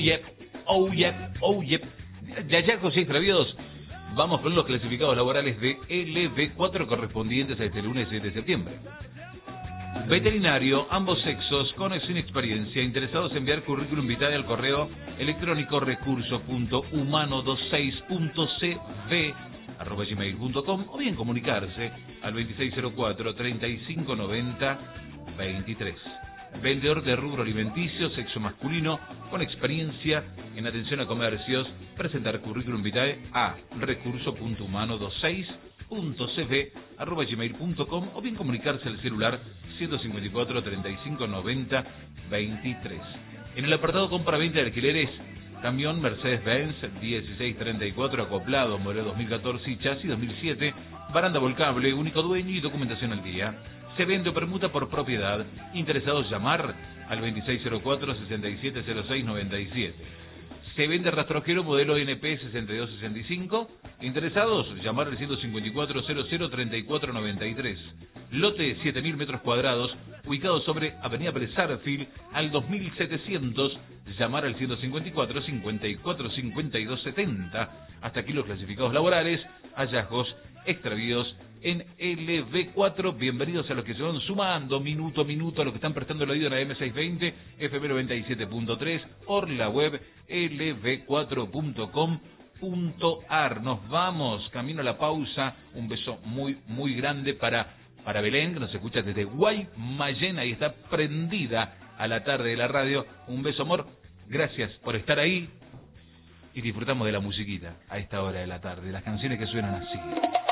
yep, oh yep, oh yep. De hallazgos y extravíos, vamos con los clasificados laborales de LV4 correspondientes a este lunes 7 de septiembre. Veterinario, ambos sexos, con o sin experiencia, interesados en enviar currículum vitae al correo electrónico recurso.humano26.cv@gmail.com o bien comunicarse al 2604-3590-23. Vendedor de rubro alimenticio, sexo masculino, con experiencia en atención a comercios, presentar currículum vitae a recurso.humano26.cv@gmail.com o bien comunicarse al celular 154-3590-23. En el apartado compra-venta de alquileres, camión Mercedes-Benz 1634 acoplado, modelo 2014 y chasis 2007, baranda volcable, único dueño y documentación al día. Se vende o permuta por propiedad. Interesados llamar al 2604-670697. Se vende rastrojero modelo NP 6265. Interesados llamar al 154-00-3493. Lote de 7.000 metros cuadrados, ubicado sobre Avenida Presarfil al 2700. Llamar al 154-54-5270. Hasta aquí los clasificados laborales, hallazgos, extravíos en LV4. Bienvenidos a los que se van sumando minuto a minuto, a los que están prestando el oído en la M620, FM 97.3, por la web lv4.com.ar. Nos vamos, camino a la pausa. Un beso muy, muy grande para Belén, que nos escucha desde Guaymallén, ahí está prendida a la tarde de la radio. Un beso, amor, gracias por estar ahí y disfrutamos de la musiquita a esta hora de la tarde, las canciones que suenan así.